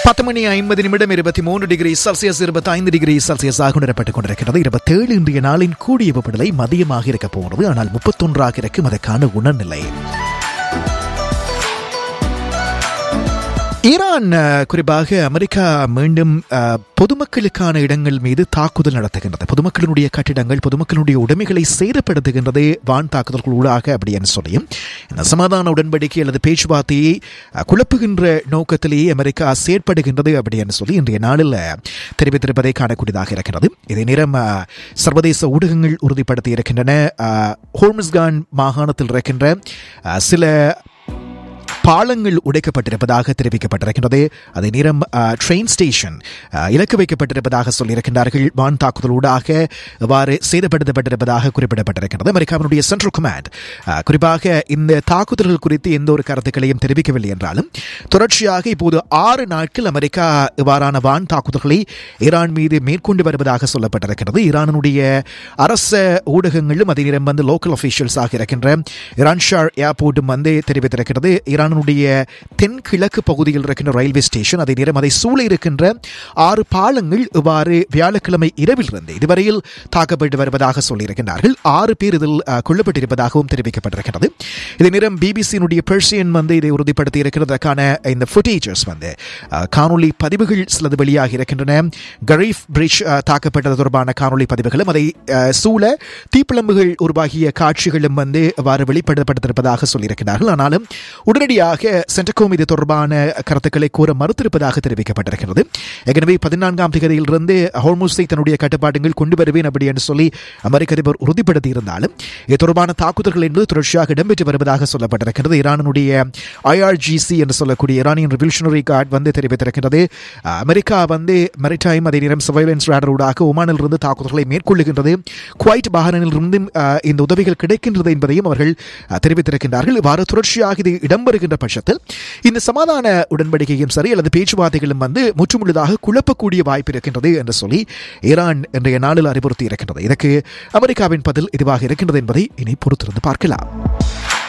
10:50 23 degree Celsius 25 degree Celsius ஆக உணரப்பட்டுக் கொண்டிருக்கிறது. 27 இன்றைய நாளின் கூடிய வெப்பநிலை மதியமாக இருக்க போகிறது. ஆனால் 31 இருக்கும் அதற்கான உணர்நிலை. ஈரான் குறிப்பாக அமெரிக்கா மீண்டும் பொதுமக்களுக்கான இடங்கள் மீது தாக்குதல் நடத்துகின்றது. பொதுமக்களுடைய கட்டிடங்கள், பொதுமக்களுடைய உடைமைகளை சேதப்படுத்துகின்றது வான் தாக்குதல்களூடாக அப்படின்னு சொல்லியும் இந்த சமாதான உடன்படிக்கை அல்லது பேச்சுவார்த்தையை குழப்புகின்ற நோக்கத்திலேயே அமெரிக்கா செயற்படுகின்றது அப்படின்னு சொல்லி இன்றைய நாளில் தெரிவித்திருப்பதை காணக்கூடியதாக இருக்கிறது. இதே நேரம் சர்வதேச ஊடகங்கள் உறுதிப்படுத்தி இருக்கின்றன. ஹோர்முஸ்கான் மாகாணத்தில் இருக்கின்ற சில பாலங்கள் உடைக்கப்பட்டிருப்பதாக தெரிவிக்கப்பட்டிருக்கின்றது. அதே நேரம் ட்ரெயின் ஸ்டேஷன் இலக்கு வைக்கப்பட்டிருப்பதாக சொல்லியிருக்கின்றார்கள். வான் தாக்குதலூடாக இவ்வாறு சேதப்படுத்தப்பட்டிருப்பதாக குறிப்பிடப்பட்டிருக்கிறது. அமெரிக்காவினுடைய சென்ட்ரல் கமாண்ட் குறிப்பாக இந்த தாக்குதல்கள் குறித்து எந்த ஒரு கருத்துக்களையும் தெரிவிக்கவில்லை என்றாலும் தொடர்ச்சியாக இப்போது 6 நாட்கள் அமெரிக்கா இவ்வாறான வான் தாக்குதல்களை ஈரான் மீது மேற்கொண்டு வருவதாக சொல்லப்பட்டிருக்கிறது. ஈரானுடைய அரச ஊடகங்களும் அதே நேரம் லோக்கல் அபிஷியல்ஸாக இருக்கின்ற ஈரான் ஷார் ஏர்போர்ட்டும் தெரிவித்திருக்கிறது. ஈரானுடைய தென்கிழக்கு பகுதியில் இருக்கின்ற ரயில்வே ஸ்டேஷன், அதே நேரம் அதை சூழ இருக்கின்ற 6 பாலங்கள் இவ்வாறு வியாழக்கிழமை இரவில் இருந்து இதுவரையில் தாக்கப்பட்டு வருவதாக சொல்லியிருக்கிறார்கள். 6 பேர் இதில் கொல்லப்பட்டிருப்பதாகவும் தெரிவிக்கப்பட்டிருக்கிறது. இதே நேரம் பிபிசியினுடைய பெர்சியன் இதை உறுதிப்படுத்தி இருக்கிறதற்கான இந்த ஃபுட்டேஜஸ் காணொலி பதிவுகள் சிலது வெளியாக இருக்கின்றன. கரீஃப் பிரிட்ஜ் தாக்கப்பட்டது தொடர்பான காணொலி பதிவுகளும் அதை சூழ தீப்பிழம்புகள் உருவாகிய காட்சிகளும் அவ்வாறு வெளிப்படுத்தப்பட்டிருப்பதாக சொல்லியிருக்கிறார்கள். ஆனாலும் உடனடியாக சென்டகோம் இது தொடர்பான கருத்துக்களை கூற மறுத்திருப்பதாக தெரிவிக்கப்பட்டிருக்கிறது. ஏற்கனவே 14ஆம் தேதியிலிருந்து ஹோர்முஸை தன்னுடைய கட்டுப்பாடுகள் கொண்டு வருவேன் அப்படி என்று சொல்லி அமெரிக்க அதிபர் உறுதிப்படுத்தி இருந்தாலும் இது தொடர்பான தாக்குதல்கள் என்பது தொடர்ச்சியாக இடம்பெற்று வருவதாக சொல்லப்பட்டிருக்கிறது. ஈரானுடைய IRGC என்று சொல்லக்கூடிய ஈரானியன் ரெவல்யூஷனரி கார்டு தெரிவித்திருக்கிறது. அமெரிக்கா மெரிடைம் அதே நேரம் சர்வைலன்ஸ் ரேடரோடாக ஒமானில் இருந்து தாக்குதல்களை மேற்கொள்ளுகின்றது. குவைட் பஹ்ரைனில் இருந்து இந்த உதவிகள் கிடைக்கின்றது என்பதையும் அவர்கள் தெரிவித்திருக்கின்றார்கள். இவ்வாறு தொடர்ச்சியாக இது இடம்பெறுகின்ற பட்சத்தில் இந்த சமாதான உடன்படிக்கையும் சரி அல்லது பேச்சுவார்த்தைகளும் முற்றுமுழுதாக குழப்பக்கூடிய வாய்ப்பு இருக்கின்றது என்று சொல்லி ஈரான் இன்றைய நாளில் அறிவுறுத்தி இருக்கின்றது. இதற்கு அமெரிக்காவின் பதில் இதுவாக இருக்கின்றது என்பதை இனி பொறுத்திருந்து பார்க்கலாம்.